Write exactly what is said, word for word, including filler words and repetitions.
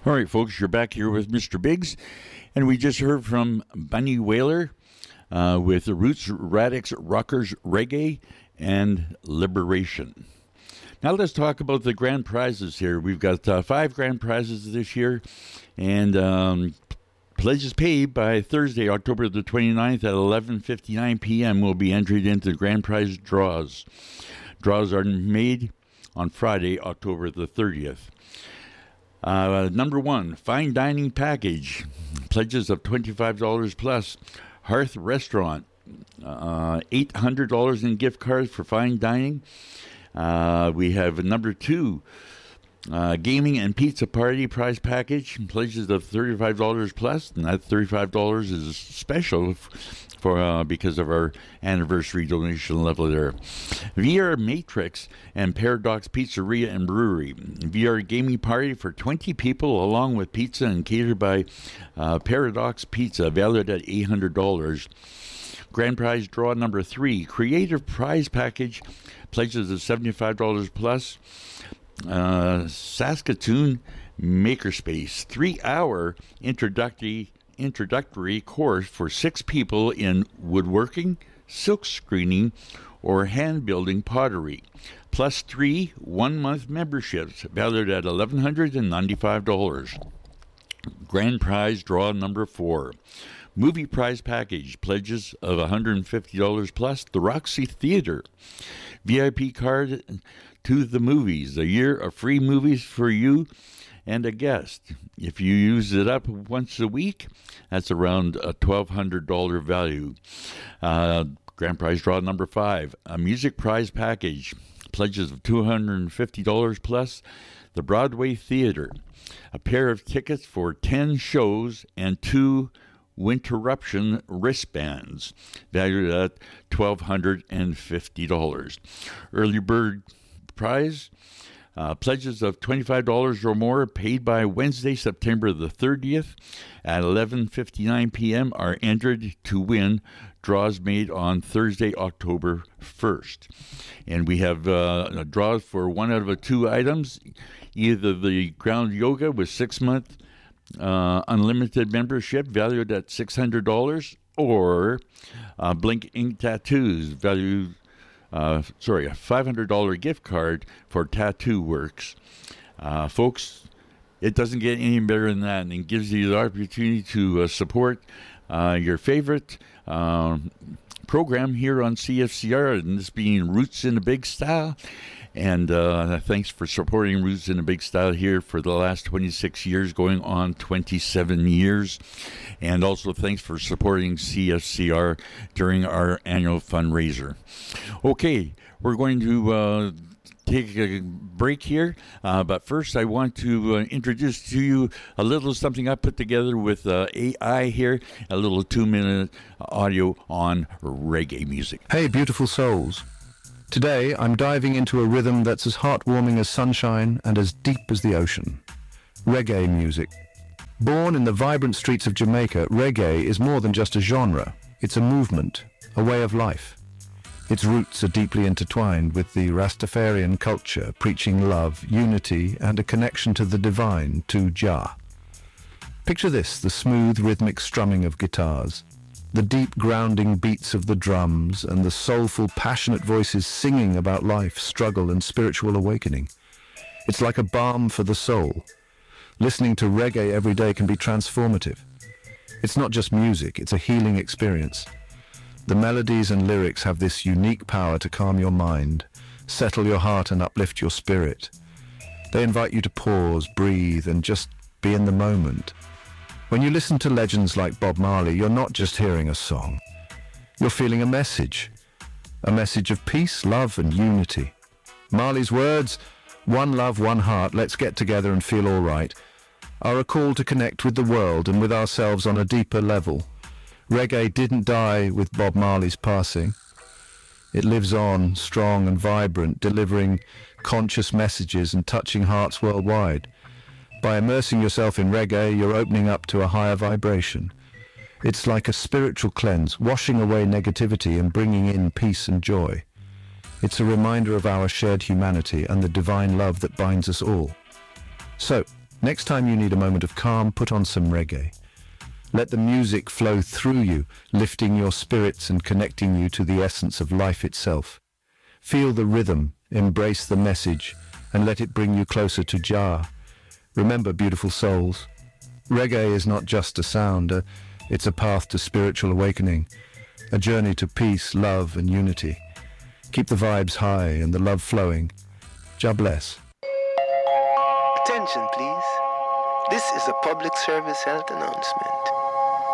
All right, folks, you're back here with Mister Biggs, and we just heard from Bunny Wailer uh, with the Roots Radix Rockers Reggae and Liberation. Now let's talk about the grand prizes here. We've got uh, five grand prizes this year, and um, pledges paid by Thursday, October the twenty-ninth at eleven fifty-nine p.m. will be entered into the grand prize draws. Draws are made on Friday, October the thirtieth. Uh, number one, fine dining package, pledges of twenty-five dollars plus. Hearth Restaurant, uh, eight hundred dollars in gift cards for fine dining. Uh, we have number two, uh, gaming and pizza party prize package, pledges of thirty-five dollars plus, and that thirty-five dollars is special for uh, because of our anniversary donation level there. V R Matrix and Paradox Pizzeria and Brewery. V R gaming party for twenty people along with pizza and catered by uh, Paradox Pizza, valued at eight hundred dollars. Grand prize draw number three, creative prize package, pledges of seventy-five dollars plus. Uh, Saskatoon Makerspace, three-hour introductory introductory course for six people in woodworking, silk screening, or hand building pottery, plus three one-month memberships valued at one thousand one hundred ninety-five dollars. Grand prize draw number four. Movie prize package, pledges of one hundred fifty dollars plus. The Roxy Theater, V I P card to the movies, a year of free movies for you and a guest. If you use it up once a week, that's around a twelve hundred dollars value. Uh, grand prize draw number five, a music prize package, pledges of two hundred fifty dollars plus. The Broadway Theater, a pair of tickets for ten shows and two Winterruption wristbands, valued at one thousand two hundred fifty dollars. Early bird prize, uh, pledges of twenty-five dollars or more paid by Wednesday, September the thirtieth at eleven fifty-nine p.m. are entered to win. Draws made on Thursday, October first. And we have uh, draws for one out of the two items, either the ground yoga with six-month Uh, unlimited membership valued at six hundred dollars, or uh, Blink Ink Tattoos valued, uh, sorry, a five hundred dollars gift card for Tattoo Works. Uh, folks, it doesn't get any better than that, and it gives you the opportunity to uh, support uh, your favorite uh, program here on C F C R, and this being Roots in a Big Style. And uh, thanks for supporting Roots in a Big Style here for the last twenty-six years, going on twenty-seven years. And also thanks for supporting C F C R during our annual fundraiser. Okay, we're going to uh, take a break here. Uh, but first, I want to uh, introduce to you a little something I put together with uh, A I here, a little two-minute audio on reggae music. Hey, beautiful souls. Today, I'm diving into a rhythm that's as heartwarming as sunshine and as deep as the ocean. Reggae music. Born in the vibrant streets of Jamaica, reggae is more than just a genre. It's a movement, a way of life. Its roots are deeply intertwined with the Rastafarian culture, preaching love, unity, and a connection to the divine, to Jah. Picture this, the smooth rhythmic strumming of guitars, the deep grounding beats of the drums, and the soulful, passionate voices singing about life, struggle, and spiritual awakening. It's like a balm for the soul. Listening to reggae every day can be transformative. It's not just music, it's a healing experience. The melodies and lyrics have this unique power to calm your mind, settle your heart, and uplift your spirit. They invite you to pause, breathe, and just be in the moment. When you listen to legends like Bob Marley, you're not just hearing a song. You're feeling a message, a message of peace, love, and unity. Marley's words, "One love, one heart, let's get together and feel all right," are a call to connect with the world and with ourselves on a deeper level. Reggae didn't die with Bob Marley's passing. It lives on, strong and vibrant, delivering conscious messages and touching hearts worldwide. By immersing yourself in reggae, you're opening up to a higher vibration. It's like a spiritual cleanse, washing away negativity and bringing in peace and joy. It's a reminder of our shared humanity and the divine love that binds us all. So, Next time you need a moment of calm, put on some reggae. Let the music flow through you, lifting your spirits and connecting you to the essence of life itself. Feel the rhythm, embrace the message, and let it bring you closer to Jah. Remember, beautiful souls, reggae is not just a sound, uh, it's a path to spiritual awakening, a journey to peace, love, and unity. Keep the vibes high and the love flowing. Jah bless. Attention, please. This is a public service health announcement.